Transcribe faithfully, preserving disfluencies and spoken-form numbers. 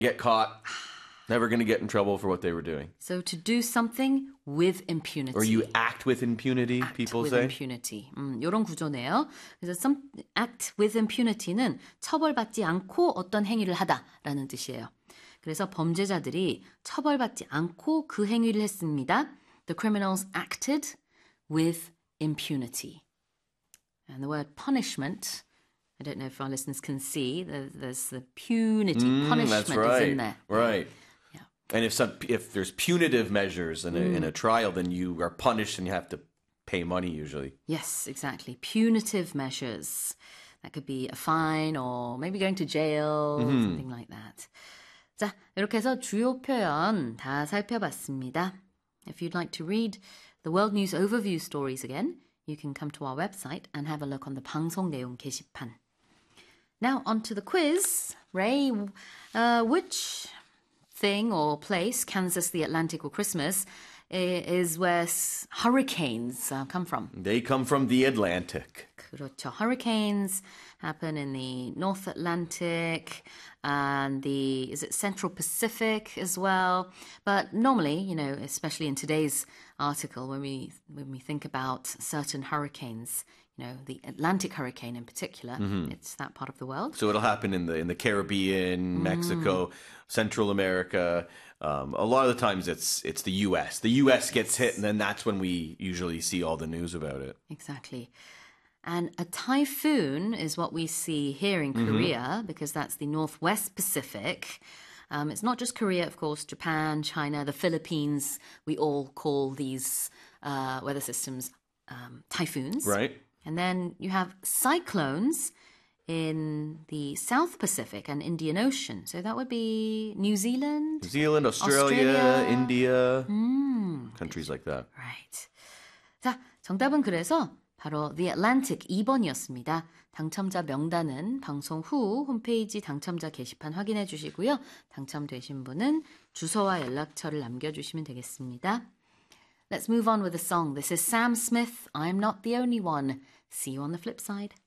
get caught, never going to get in trouble for what they were doing. So to do something with impunity. Or you act with impunity, act people with say. impunity. 음, 이런 구조네요. 그래서 some, act with impunity는 처벌받지 않고 어떤 행위를 하다라는 뜻이에요. 그래서 범죄자들이 처벌받지 않고 그 행위를 했습니다. The criminals acted with impunity. And the word punishment, I don't know if our listeners can see, there's the punity, mm, punishment that's right. is in there. Right. Yeah. And if some if there's punitive measures in a, mm. in a trial, then you are punished and you have to pay money usually. Yes, exactly. Punitive measures. That could be a fine or maybe going to jail, mm-hmm. something like that. 자, 이렇게 해서 주요 표현 다 살펴봤습니다. If you'd like to read the World News Overview stories again, you can come to our website and have a look on the 방송 내용 게시판. Now on to the quiz. Ray, uh, which thing or place, Kansas, the Atlantic, or Christmas, is where hurricanes uh, come from? They come from the Atlantic. 그렇죠. Hurricanes happen in the North Atlantic and the, is it Central Pacific as well? But normally, you know, especially in today's article, when we when we think about certain hurricanes, you know, the Atlantic hurricane in particular, mm-hmm. it's that part of the world. So it'll happen in the in the Caribbean, Mexico, mm. Central America. Um, a lot of the times it's it's the U S. The U S gets hit, and then that's when we usually see all the news about it. Exactly. And a typhoon is what we see here in Korea, mm-hmm. because that's the Northwest Pacific. Um, it's not just Korea, of course, Japan, China, the Philippines. We all call these uh, weather systems um, typhoons. Right. And then you have cyclones in the South Pacific and Indian Ocean. So that would be New Zealand, New Zealand, Australia, Australia. India, mm, countries like that. Right. 자, 정답은 그래서 바로 The Atlantic 이 번이었습니다. 당첨자 명단은 방송 후 홈페이지 당첨자 게시판 확인해 주시고요. 당첨되신 분은 주소와 연락처를 남겨주시면 되겠습니다. Let's move on with the song. This is Sam Smith, I'm Not the Only One. See you on the flip side.